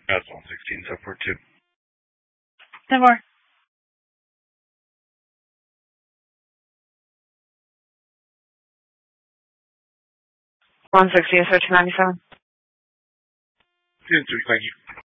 That's 116, so 42. 10 more. 160, search 97. Thank you.